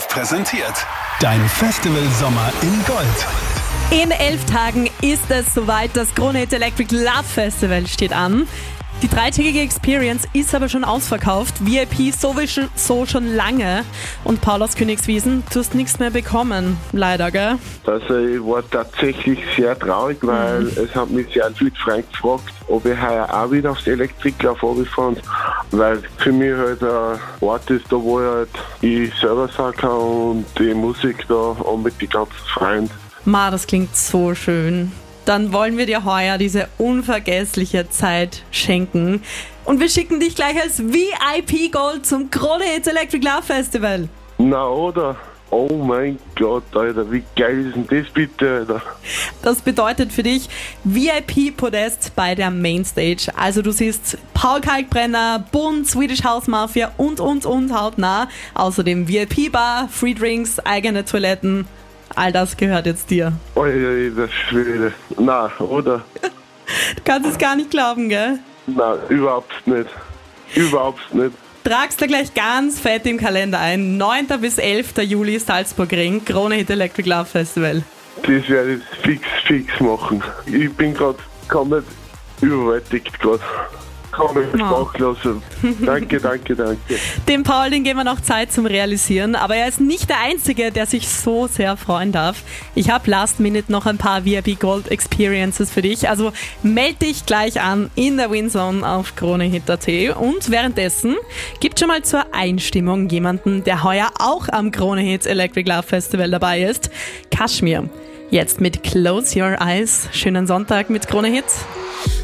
Hit präsentiert. Dein Festival-Sommer in Gold. In 11 Tagen ist es soweit, das Krone Hit Electric Love Festival steht an. Die dreitägige Experience ist aber schon ausverkauft, VIP sowieso schon lange. Und Paul aus Königswiesen, du hast nichts mehr bekommen, leider, gell? Also ich war tatsächlich sehr traurig, weil es hat mich sehr viele Freunde gefragt, ob ich heuer auch wieder aufs Electric Love runterfahre, weil für mich halt ein Ort ist, da wo ich selber sein kann und die Musik da und mit den ganzen Freunden. Ma, das klingt so schön. Dann wollen wir dir heuer diese unvergessliche Zeit schenken. Und wir schicken dich gleich als VIP Gold zum Krone Hit Electric Love Festival. Na oder? Oh mein Gott, Alter, wie geil ist denn das bitte, Alter? Das bedeutet für dich VIP-Podest bei der Mainstage. Also du siehst Paul Kalkbrenner, Bund, Swedish House Mafia und hautnah. Außerdem VIP-Bar, Free Drinks, eigene Toiletten. All das gehört jetzt dir. Oi, das Schwede. Na, oder? Du kannst es gar nicht glauben, gell? Na, überhaupt nicht. Überhaupt nicht. Tragst du gleich ganz fett im Kalender ein. 9. bis 11. Juli Salzburgring, Krone Hit Electric Love Festival. Das werde ich fix machen. Ich bin gerade komplett überwältigt gerade. Komplett sprachlos. Danke. Dem Paul, den geben wir noch Zeit zum Realisieren, aber er ist nicht der Einzige, der sich so sehr freuen darf. Ich habe last minute noch ein paar VIP Gold Experiences für dich, also melde dich gleich an in der Winzone auf KroneHit.at und währenddessen gibt schon mal zur Einstimmung jemanden, der heuer auch am Krone Hit Electric Love Festival dabei ist, Kashmir. Jetzt mit Close Your Eyes. Schönen Sonntag mit Krone Hit.